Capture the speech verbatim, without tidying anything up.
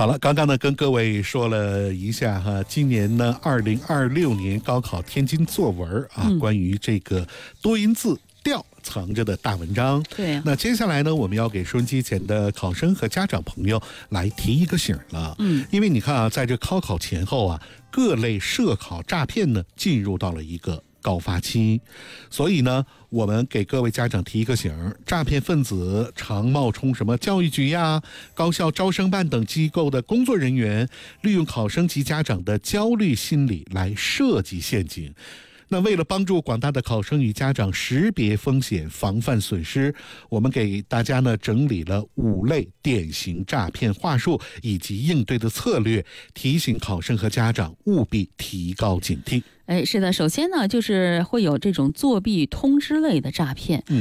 好了，刚刚呢跟各位说了一下哈，今年呢二零二六年高考天津作文啊、嗯，关于这个多音字调藏着的大文章。 对、啊， 那接下来呢，我们要给收音机前的考生和家长朋友来提一个醒了。 嗯， 因为你看啊，在这高考前后啊，各类涉考诈骗呢进入到了一个高发期，所以呢，我们给各位家长提一个醒：诈骗分子常冒充什么教育局呀、高校招生办等机构的工作人员，利用考生及家长的焦虑心理来设计陷阱。那为了帮助广大的考生与家长识别风险、防范损失，我们给大家呢整理了五类典型诈骗话术以及应对的策略，提醒考生和家长务必提高警惕。 哎，是的，首先呢，就是会有这种作弊通知类的诈骗。